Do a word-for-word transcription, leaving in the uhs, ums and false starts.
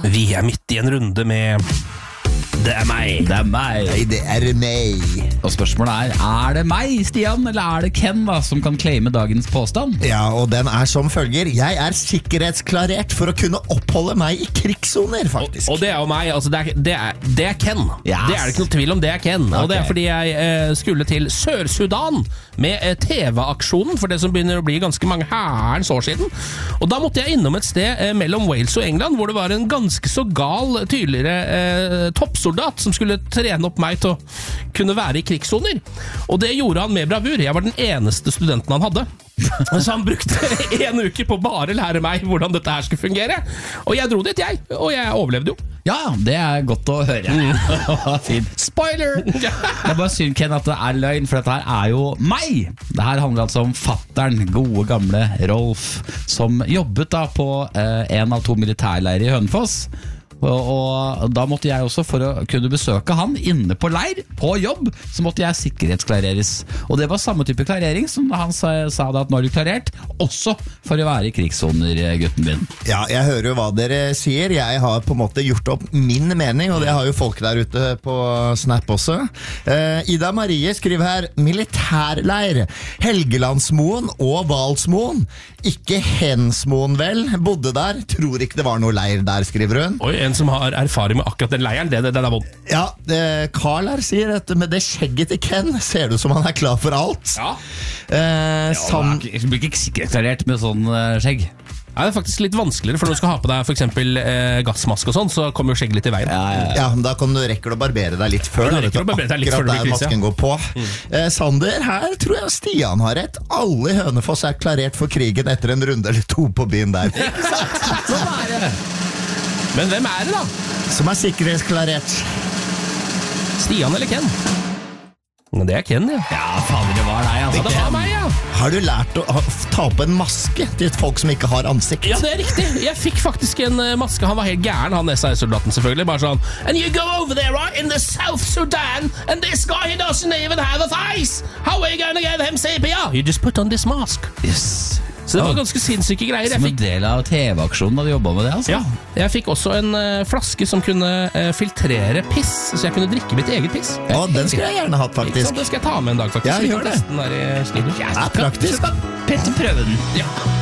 Vi er midt i en runde med Det er meg. Det er meg. Nei, det er meg. Og spørsmålet er, er det meg, Stian, eller er det Ken da, som kan claime dagens påstand? Ja, og den er som følger. Jeg er sikkerhetsklarert for å kunne oppholde meg i krigssoner, faktisk. Og, og det er jo meg, altså det er, det er, det er Ken. Yes. Det er det ikke noe tvil om, det er Ken. Ok. Og det er fordi jeg eh, skulle til Sør-Sudan med eh, T V-aksjonen, for det som begynner å bli ganske mange herrens år siden. Og da måtte jeg innom et sted eh, mellom Wales og England, hvor det var en ganske så gal, tydeligere eh, toppsoldat som skulle trene opp meg til å kunne være i krigssoner. Og det gjorde han med bravur. Jeg var den eneste studenten han hadde. Så han brukte en uke på bare å lære meg hvordan dette her skulle fungere. Og jeg dro dit, jeg. Og jeg overlevde jo. Ja, det er godt å høre. Fint. Spoiler! Det er bare synd, Ken, at det er løgn, for dette her er jo meg. Det her handler altså om fatteren, gode gamle Rolf, som jobbet da på eh, en av to militærleirer i Hønefoss. Og, og da måtte jeg også, for å kunne besøke han inne på leir, på jobb, så måtte jeg sikkerhetsklareres. Og det var samme type klarering som han sa, sa da, at nå er du klarert, også for å være i krigssoner, gutten min. Ja, jeg hører jo hva dere sier. Jeg har på en måte gjort opp min mening, og det har jo folk der ute på Snap også. Eh, Ida Marie skriver her, militærleir, Helgelandsmoen og Valsmoen. Ikke Hensmoen vel, bodde der, tror ikke det var noe leir der, skriver hun. Oi, en som har erfaring med akkurat den leiren, det, det, det er vondt. Ja, det, Carl her sier at med det skjegget til Ken ser det ut som han er klar for alt. Ja. Eh, Sam... Jeg blir ikke sikkerhetsklarert med sånn uh, skjegg. Ja, det er faktisk litt vanskeligere, for når du skal ha på deg for eksempel eh, gassmask og sånn, så kommer jo skjegget litt i veien. Ja, ja, ja. Ja, men da kan du rekke å barbere deg litt før. Ja, du rekker å barbere deg litt før det blir der krise, ja. masken går på. Mm. Eh, Sander, her tror jeg Stian har rett. Alle i Hønefoss er klarert for krigen etter en runde eller to på byen der. Sånn er det. Men hvem er det da? Som er sikkerhetsklarert. Stian eller Ken? Men det er Ken, ja. Ja, fader, det var deg, Ja, altså. det var meg, ja. Har du lært å ha, ta på en maske til folk som ikke har ansikt? Ja, det er riktig. Jeg fikk faktisk en uh, maske. Han var helt gæren, han S A-soldaten selvfølgelig. Bare sånn, and you go over there, right, in the South Sudan, and this guy, he doesn't even have a face. How are you going to get him C P R? You just put on this mask. Yes. Så det var ganske sinnssyke greier. Jeg Som en fikk, del av T V-aksjonen da du jobbet med det, altså. ja, jeg fikk også en uh, flaske som kunne uh, filtrere piss, så jeg kunne drikke mitt eget piss. Å, den skulle jeg gjerne hatt, Ikke faktisk. sant? Det skal jeg ta med en dag, faktisk. Ja, Vi gjør kan det. teste den der i studio. Det er praktisk. Petter, prøve den. Ja.